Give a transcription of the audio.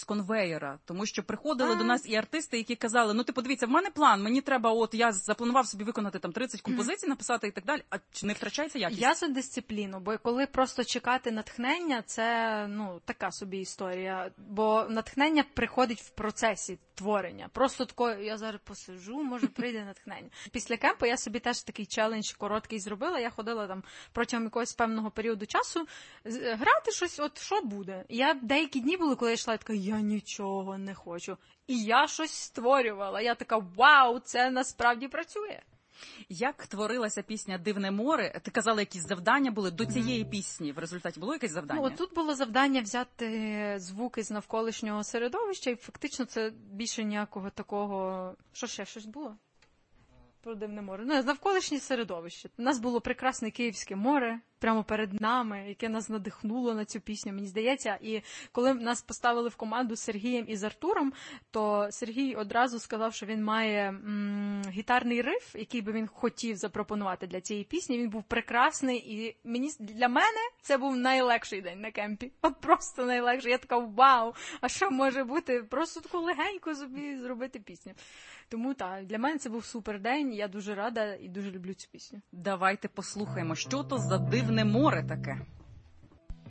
з конвеєра, тому що приходили до нас і артисти, які казали, ну, типу, дивіться, в мене план, мені треба, от, я запланував собі виконати там 30 композицій, написати і так далі, а чи не втрачається якість? Я за дисципліну, бо коли просто чекати натхнення, це, ну, така собі історія, бо натхнення приходить в процесі творення. Просто тако, я зараз посиджу, може прийде натхнення. Після кемпу я собі теж такий челендж короткий зробила, я ходила там протягом якогось певного періоду часу грати щось, от що буде. Я деякі дні були, коли я йшла, я така, я нічого не хочу. І я щось створювала. Я така, вау, це насправді працює. Як творилася пісня «Дивне море»? Ти казала, якісь завдання були до цієї пісні. В результаті було якесь завдання? Ну, тут було завдання взяти звуки з навколишнього середовища, і фактично це більше ніякого такого... Що ще? Щось було? Про «Дивне море». Ну, навколишнє середовище. У нас було прекрасне Київське море прямо перед нами, яке нас надихнуло на цю пісню, мені здається. І коли нас поставили в команду з Сергієм і з Артуром, то Сергій одразу сказав, що він має гітарний риф, який би він хотів запропонувати для цієї пісні. Він був прекрасний, і для мене це був найлегший день на кемпі. От просто найлегший. Я така, вау, а що може бути? Просто таку легенько собі зробити пісню. Тому так, для мене це був супер день, я дуже рада і дуже люблю цю пісню. Давайте послухаємо, що то за дивне море таке.